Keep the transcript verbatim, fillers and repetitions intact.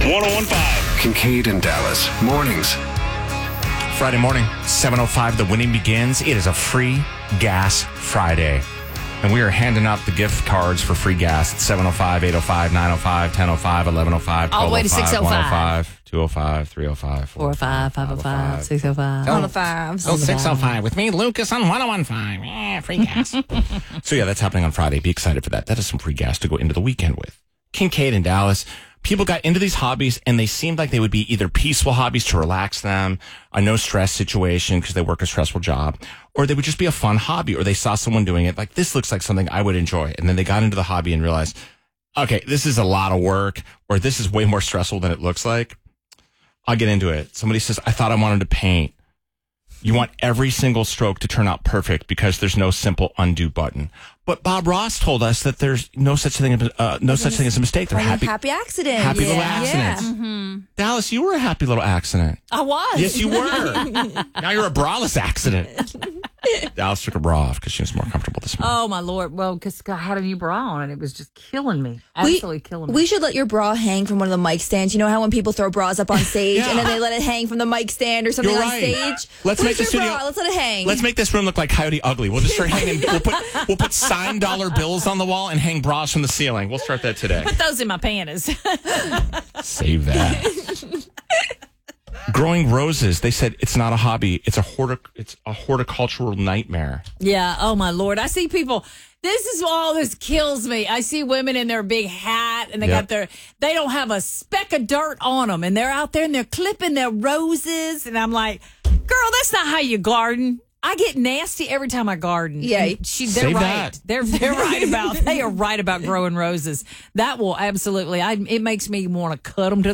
one oh one point five. Kincaid and Dallas. Mornings. Friday morning, seven oh five, the winning begins. It is a free gas Friday. And we are handing out the gift cards for free gas at seven oh five, eight oh five, nine oh five, ten oh five, eleven oh five, All the way to six oh five. one oh five, two oh five, three oh five, four oh five, five oh five, six oh five. On the fives. Oh, six oh five with me, Lucas, on one oh one point five. Yeah, free gas. So, yeah, that's happening on Friday. Be excited for that. That is some free gas to go into the weekend with. Kincaid and Dallas. People got into these hobbies, and they seemed like they would be either peaceful hobbies to relax them, a no-stress situation because they work a stressful job, or they would just be a fun hobby, or they saw someone doing it, like, this looks like something I would enjoy. And then they got into the hobby and realized, okay, this is a lot of work, or this is way more stressful than it looks like. I'll get into it. Somebody says, I thought I wanted to paint. You want every single stroke to turn out perfect because there's no simple undo button. But Bob Ross told us that there's no such thing, uh, no such thing as a mistake. They're happy, happy accident. happy yeah. little accidents. Yeah. Mm-hmm. Dallas, you were a happy little accident. I was. Yes, you were. Now you're a braless accident. Dallas took her bra off because she was more comfortable this morning. Oh, my Lord. Well, because I had a new bra on, and it was just killing me. Absolutely we, killing me. We should let your bra hang from one of the mic stands. You know how when people throw bras up on stage Yeah. and then they let it hang from the mic stand or something You're on right. stage? Let's Where's make the your studio- bra? Let's let it hang. Let's make this room look like Coyote Ugly. We'll just start hanging. We'll put we'll put signed dollar bills on the wall and hang bras from the ceiling. We'll start that today. Put those in my panties. Save that. Growing roses, they said it's not a hobby. It's a hortic- it's a horticultural nightmare. Yeah. Oh, my Lord. I see people. This is all this kills me. I see women in their big hat and they Yep. got their, they don't have a speck of dirt on them. And they're out there and they're clipping their roses. And I'm like, girl, that's not how you garden. I get nasty every time I garden. Yeah. And she, they're Save right. that. They're they're right about. They are right about growing roses. That will absolutely. I, it makes me want to cut them to